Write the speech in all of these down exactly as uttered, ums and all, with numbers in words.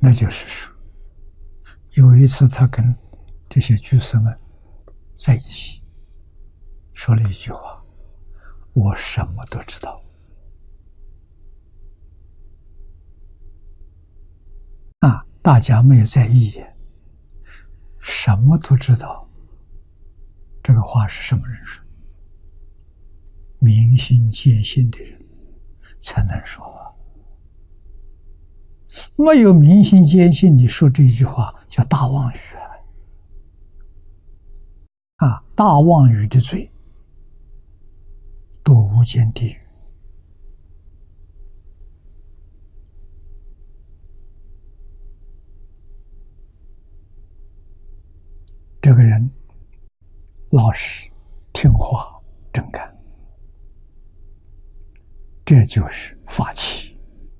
那就是说，有一次他跟这些居士们在一起，说了一句话：“我什么都知道。”啊，大家没有在意，什么都知道。这个话是什么人说？明心见性的人才能说。没有明心见性，你说这一句话叫大妄语啊！大妄语的罪，堕无间地狱。这个人老实、听话、真干，这就是法器。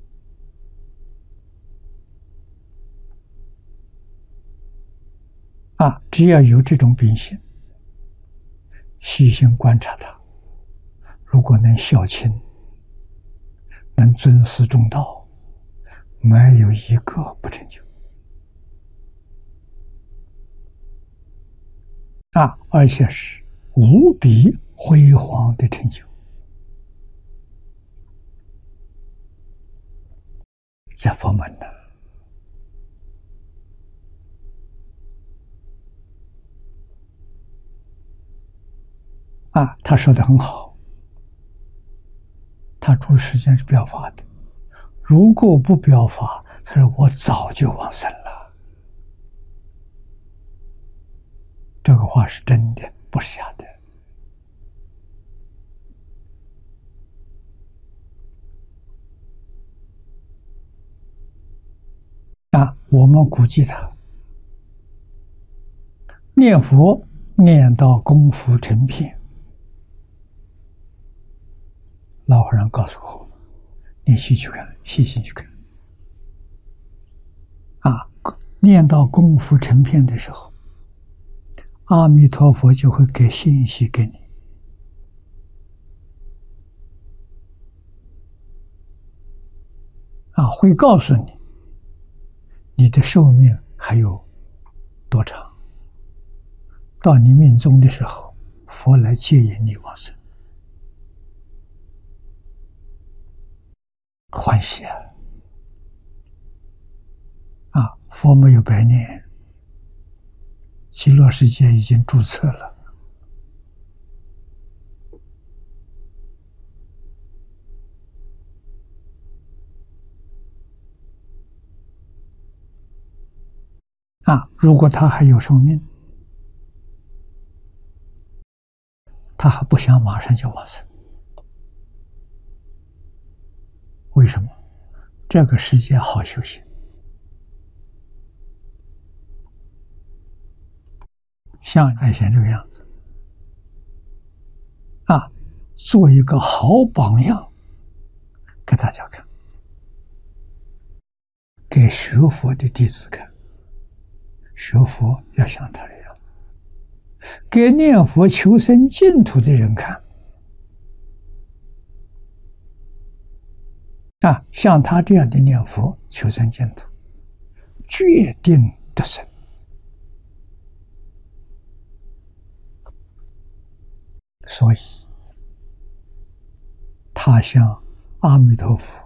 啊，只要有这种秉性，细心观察他，如果能孝亲，能尊师重道，没有一个不成就。啊，而且是无比辉煌的成就。在佛门呢，啊，他说的很好，他住世间是表法的，如果不表法，他说我早就往生了。这个话是真的，不是假的。啊，我们估计他念佛念到功夫成片，老和尚告诉我，你细去看，细心去看。啊，念到功夫成片的时候，阿弥陀佛就会给信息给你。啊，会告诉你，你的寿命还有多长？到你命终的时候，佛来接引你往生。欢喜啊！啊，佛没有白念，极乐世界已经注册了。啊，如果他还有寿命，他还不想马上就往生。为什么？这个世界好修行，像爱贤这个样子，啊，做一个好榜样给大家看，给学佛的弟子看，学佛要像他这样，给念佛求生净土的人看。啊，像他这样的念佛求生净土，决定得生。所以，他向阿弥陀佛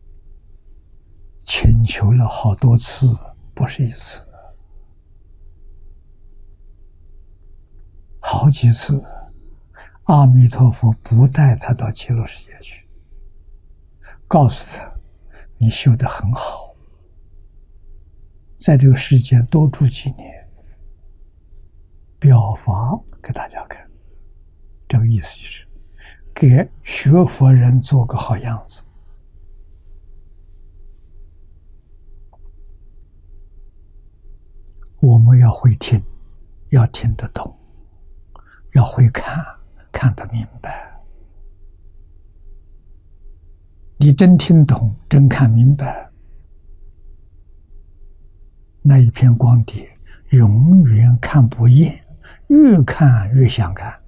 请求了好多次，不是一次，好几次。阿弥陀佛不带他到极乐世界去，告诉他，你修得很好，在这个世界多住几年，表法给大家看。这个意思就是给学佛人做个好样子。我们要会听，要听得懂，要会看，看得明白。你真听懂，真看明白，那一片光碟永远看不厌，越看越想看。